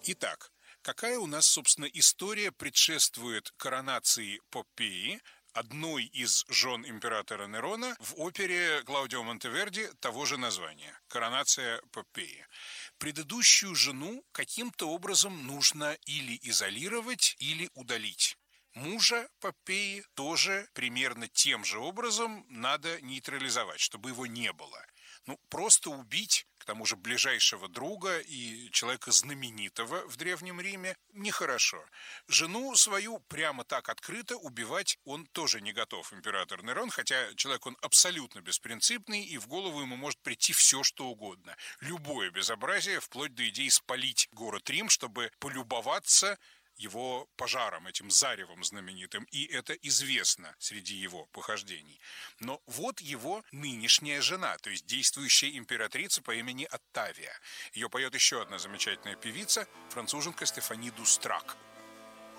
Итак, какая у нас, собственно, история предшествует коронации Поппеи, одной из жен императора Нерона, в опере Клаудио Монтеверди того же названия «Коронация Поппеи». Предыдущую жену каким-то образом нужно или изолировать, или удалить. Мужа Поппеи тоже примерно тем же образом надо нейтрализовать, чтобы его не было. Ну, просто убить, к тому же ближайшего друга и человека знаменитого в Древнем Риме, нехорошо. Жену свою прямо так открыто убивать он тоже не готов, император Нерон, хотя человек он абсолютно беспринципный, и в голову ему может прийти все, что угодно. Любое безобразие, вплоть до идеи спалить город Рим, чтобы полюбоваться его пожаром, этим заревом знаменитым, и это известно среди его похождений. Но вот его нынешняя жена, то есть действующая императрица по имени Оттавия. Ее поет еще одна замечательная певица, француженка Стефани Дустрак.